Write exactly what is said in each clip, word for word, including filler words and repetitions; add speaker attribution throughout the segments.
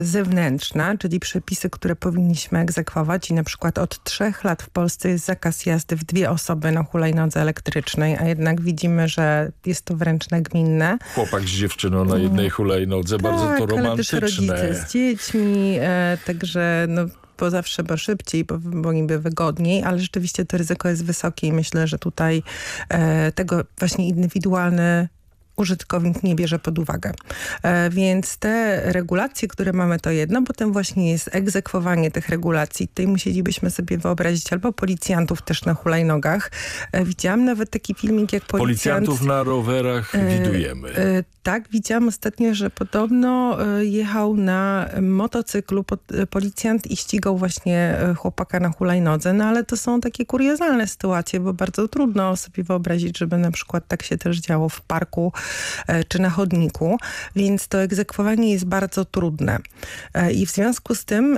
Speaker 1: zewnętrzna, czyli przepisy, które powinniśmy egzekwować i na przykład od trzech lat w Polsce jest zakaz jazdy w dwie osoby na hulajnodze elektrycznej, a jednak widzimy, że jest to wręcz nagminne.
Speaker 2: Chłopak z dziewczyną na jednej hulajnodze,
Speaker 1: tak,
Speaker 2: bardzo to romantyczne.
Speaker 1: Ale też rodzice z dziećmi, e, także no bo zawsze bo szybciej, bo, bo niby wygodniej, ale rzeczywiście to ryzyko jest wysokie i myślę, że tutaj e, tego właśnie indywidualny użytkownik nie bierze pod uwagę. E, więc te regulacje, które mamy, to jedno, potem właśnie jest egzekwowanie tych regulacji. Tutaj musielibyśmy sobie wyobrazić albo policjantów też na hulajnogach. E, widziałam nawet taki filmik, jak policjant...
Speaker 2: Policjantów na rowerach e, widujemy. E,
Speaker 1: tak, widziałam ostatnio, że podobno e, jechał na motocyklu pod, e, policjant i ścigał właśnie e, chłopaka na hulajnodze, no ale to są takie kuriozalne sytuacje, bo bardzo trudno sobie wyobrazić, żeby na przykład tak się też działo w parku czy na chodniku, więc to egzekwowanie jest bardzo trudne. I w związku z tym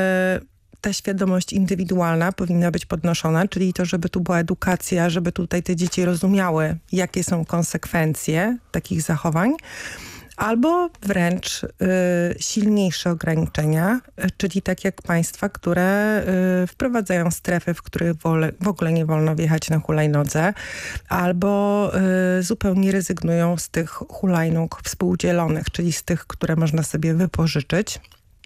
Speaker 1: ta świadomość indywidualna powinna być podnoszona, czyli to, żeby tu była edukacja, żeby tutaj te dzieci rozumiały, jakie są konsekwencje takich zachowań. Albo wręcz y, silniejsze ograniczenia, y, czyli tak jak państwa, które y, wprowadzają strefy, w których wole, w ogóle nie wolno wjechać na hulajnodze, albo y, zupełnie rezygnują z tych hulajnóg współdzielonych, czyli z tych, które można sobie wypożyczyć.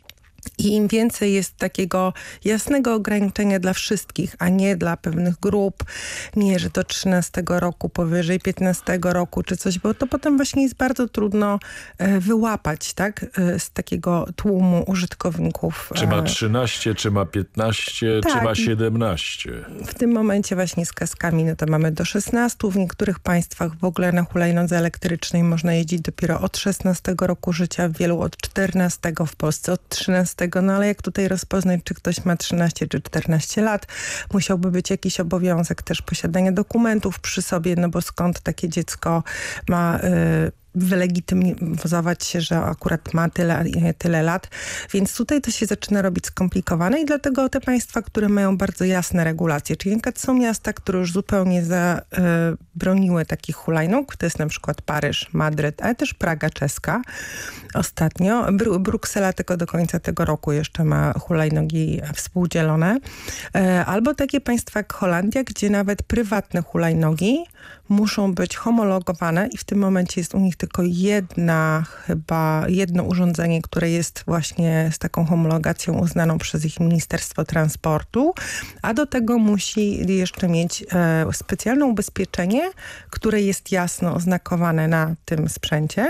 Speaker 1: I im więcej jest takiego jasnego ograniczenia dla wszystkich, a nie dla pewnych grup, nie, że do trzynastego roku, powyżej piętnastego roku czy coś, bo to potem właśnie jest bardzo trudno e, wyłapać, tak, e, z takiego tłumu użytkowników.
Speaker 2: Czy ma trzynaście, czy ma piętnaście,
Speaker 1: tak,
Speaker 2: czy ma siedemnaście.
Speaker 1: W tym momencie właśnie z kaskami, no to mamy do szesnastu. W niektórych państwach w ogóle na hulajnodze elektrycznej można jeździć dopiero od szesnastego roku życia, w wielu od czternastego, w Polsce od trzynastego. No ale jak tutaj rozpoznać, czy ktoś ma trzynaście czy czternaście lat, musiałby być jakiś obowiązek też posiadania dokumentów przy sobie, no bo skąd takie dziecko ma y, wylegitymizować się, że akurat ma tyle, tyle lat. Więc tutaj to się zaczyna robić skomplikowane i dlatego te państwa, które mają bardzo jasne regulacje, czyli na przykład są miasta, które już zupełnie zabroniły takich hulajnóg, to jest na przykład Paryż, Madryt, ale też Praga czeska ostatnio. Bru- Bruksela tylko do końca tego roku jeszcze ma hulajnogi współdzielone. Albo takie państwa jak Holandia, gdzie nawet prywatne hulajnogi muszą być homologowane i w tym momencie jest u nich tylko jedna, chyba jedno urządzenie, które jest właśnie z taką homologacją uznaną przez ich Ministerstwo Transportu, a do tego musi jeszcze mieć e, specjalne ubezpieczenie, które jest jasno oznakowane na tym sprzęcie,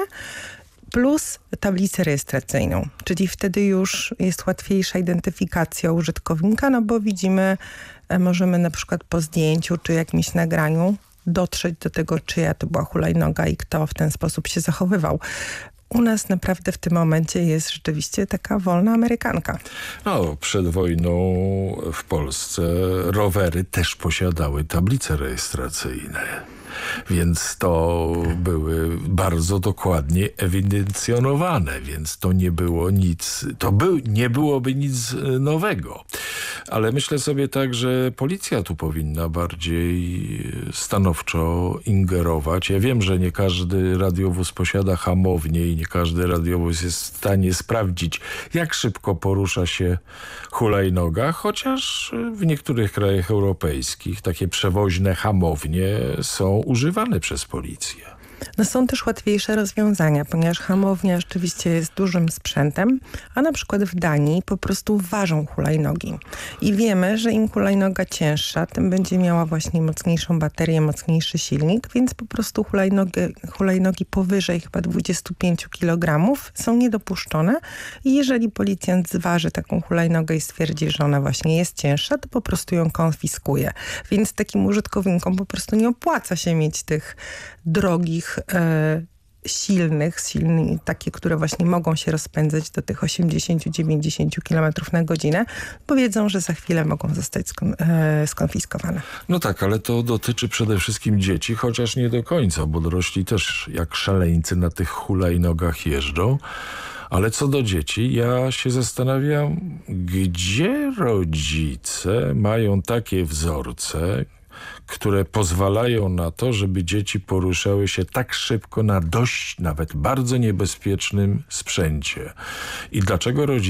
Speaker 1: plus tablicę rejestracyjną, czyli wtedy już jest łatwiejsza identyfikacja użytkownika, no bo widzimy, e, możemy na przykład po zdjęciu czy jakimś nagraniu dotrzeć do tego, czyja to była hulajnoga i kto w ten sposób się zachowywał. U nas naprawdę w tym momencie jest rzeczywiście taka wolna amerykanka.
Speaker 2: No, przed wojną w Polsce rowery też posiadały tablice rejestracyjne. Więc to były bardzo dokładnie ewidencjonowane, więc to nie było nic, to by, nie byłoby nic nowego. Ale myślę sobie tak, że policja tu powinna bardziej stanowczo ingerować. Ja wiem, że nie każdy radiowóz posiada hamownię i nie każdy radiowóz jest w stanie sprawdzić, jak szybko porusza się hulajnoga, chociaż w niektórych krajach europejskich takie przewoźne hamownie są używane przez policję.
Speaker 1: No są też łatwiejsze rozwiązania, ponieważ hamownia rzeczywiście jest dużym sprzętem, a na przykład w Danii po prostu ważą hulajnogi. I wiemy, że im hulajnoga cięższa, tym będzie miała właśnie mocniejszą baterię, mocniejszy silnik, więc po prostu hulajnogi, hulajnogi powyżej chyba dwadzieścia pięć kilogramów są niedopuszczone i jeżeli policjant zważy taką hulajnogę i stwierdzi, że ona właśnie jest cięższa, to po prostu ją konfiskuje. Więc takim użytkownikom po prostu nie opłaca się mieć tych drogich, e, silnych, silnych, takie, które właśnie mogą się rozpędzać do tych osiemdziesiąt do dziewięćdziesięciu kilometrów na godzinę, bo wiedzą, że za chwilę mogą zostać skon, e, skonfiskowane.
Speaker 2: No tak, ale to dotyczy przede wszystkim dzieci, chociaż nie do końca, bo dorośli też jak szaleńcy na tych hulajnogach jeżdżą. Ale co do dzieci, ja się zastanawiam, gdzie rodzice mają takie wzorce, które pozwalają na to, żeby dzieci poruszały się tak szybko na dość, nawet bardzo niebezpiecznym sprzęcie. I dlaczego rodzice